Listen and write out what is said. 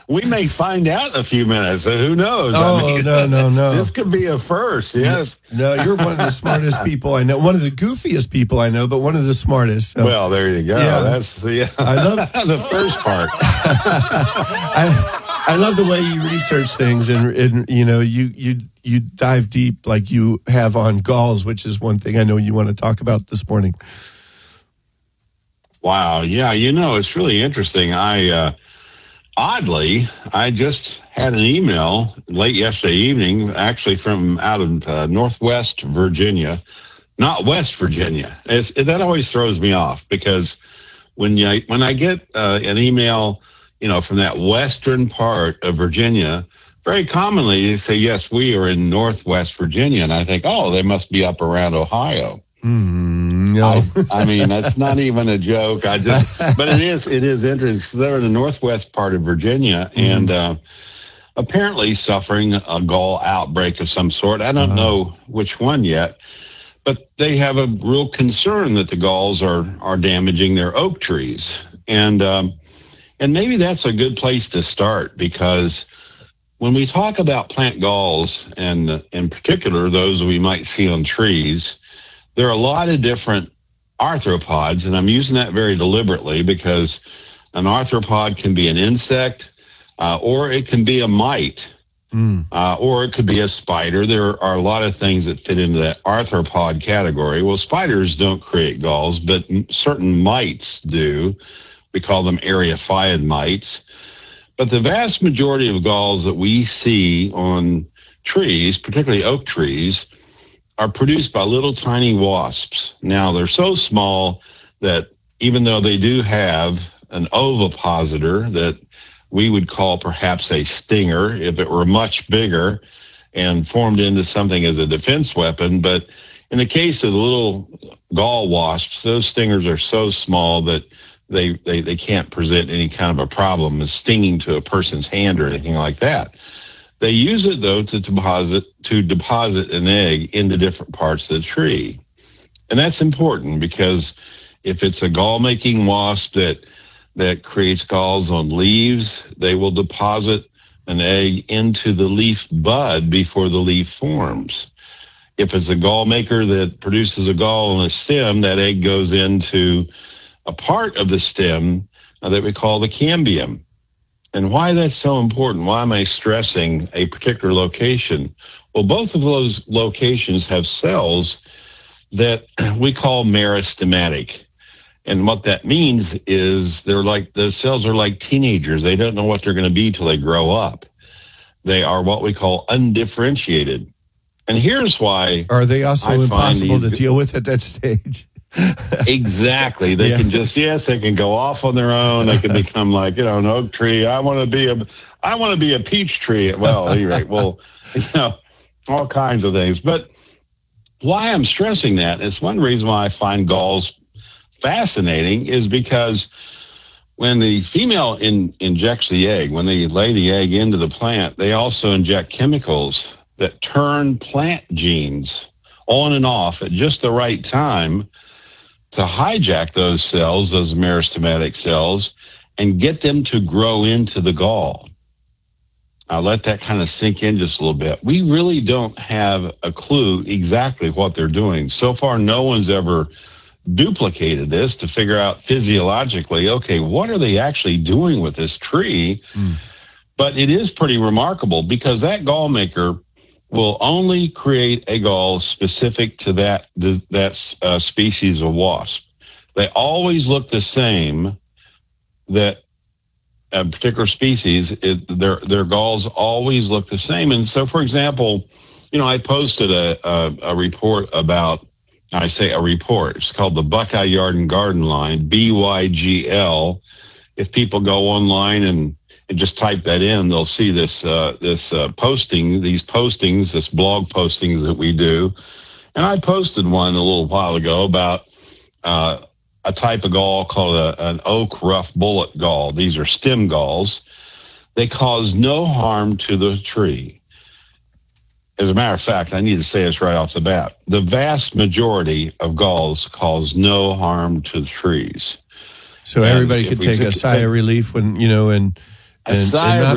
we may find out in a few minutes. Who knows? Oh, no. This could be a first, yes. No, you're one of the smartest people I know. One of the goofiest people I know, but one of the smartest. So. Well, there you go. Yeah. That's I love the first part. I love the way you research things, and you dive deep like you have on galls, which is one thing I know you want to talk about this morning. Wow. Yeah. It's really interesting. Oddly, I just had an email late yesterday evening, actually from out of Northwest Virginia, not West Virginia. That always throws me off because when I get an email, from that western part of Virginia, very commonly they say, yes, we are in Northwest Virginia. And I think, oh, they must be up around Ohio. No. I mean, that's not even a joke. But it is interesting. They're in the northwest part of Virginia and apparently suffering a gall outbreak of some sort. I don't know which one yet, but they have a real concern that the galls are damaging their oak trees. And maybe that's a good place to start because when we talk about plant galls, and in particular those we might see on trees, there are a lot of different arthropods, and I'm using that very deliberately because an arthropod can be an insect, or it can be a mite, or it could be a spider. There are a lot of things that fit into that arthropod category. Well, spiders don't create galls, but certain mites do. We call them eriophyid mites. But the vast majority of galls that we see on trees, particularly oak trees, are produced by little tiny wasps. Now, they're so small that even though they do have an ovipositor that we would call perhaps a stinger if it were much bigger and formed into something as a defense weapon, but in the case of the little gall wasps, those stingers are so small that they can't present any kind of a problem as stinging to a person's hand or anything like that. They use it, though, to deposit an egg into different parts of the tree. And that's important because if it's a gall-making wasp that creates galls on leaves, they will deposit an egg into the leaf bud before the leaf forms. If it's a gall maker that produces a gall on a stem, that egg goes into a part of the stem that we call the cambium. And why that's so important, why am I stressing a particular location? Well, both of those locations have cells that we call meristematic. And what that means is those cells are like teenagers. They don't know what they're going to be till they grow up. They are what we call undifferentiated. And here's why. Are they also impossible to deal with at that stage? Exactly. They can they can go off on their own. They can become like, an oak tree. I want to be a peach tree. Well, at any rate, all kinds of things. But why I'm stressing that is one reason why I find galls fascinating is because when the female injects the egg, when they lay the egg into the plant, they also inject chemicals that turn plant genes on and off at just the right time to hijack those cells, those meristematic cells, and get them to grow into the gall. I'll let that kind of sink in just a little bit. We really don't have a clue exactly what they're doing. So far, no one's ever duplicated this to figure out physiologically, okay, what are they actually doing with this tree? But it is pretty remarkable because that gall maker will only create a gall specific to that species of wasp. They always look the same. That a particular species, their galls always look the same. And so, for example, I posted a report about. I say a report. It's called the Buckeye Yard and Garden Line, BYGL. If people go online and just type that in, they'll see this posting, these postings, this blog postings that we do. And I posted one a little while ago about a type of gall called an oak rough bullet gall. These are stem galls. They cause no harm to the tree. As a matter of fact, I need to say this right off the bat. The vast majority of galls cause no harm to the trees. So everybody could take a sigh of relief when, and a sigh of